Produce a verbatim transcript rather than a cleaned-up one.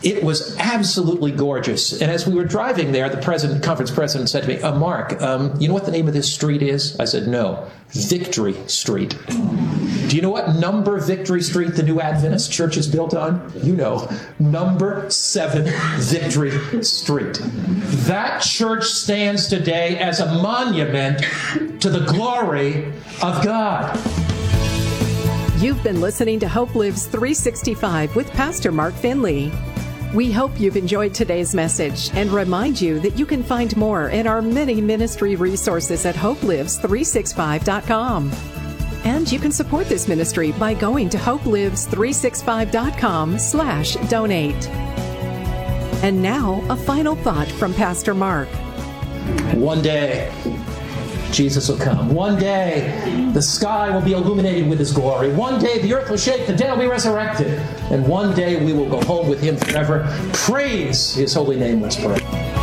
It was absolutely gorgeous. And as we were driving there, the president, conference president said to me, uh, Mark, um, you know what the name of this street is? I said, no, Victory Street. Do you know what number Victory Street the New Adventist Church is built on? You know, number seven Victory Street. That church stands today as a monument to the glory of God. You've been listening to Hope Lives three sixty-five with Pastor Mark Finley. We hope you've enjoyed today's message and remind you that you can find more in our many ministry resources at hope lives three sixty-five dot com. And you can support this ministry by going to hope lives three sixty-five dot com slash donate. And now, a final thought from Pastor Mark. One day, Jesus will come. One day, the sky will be illuminated with His glory. One day, the earth will shake, the dead will be resurrected. And one day, we will go home with Him forever. Praise His holy name, let's pray.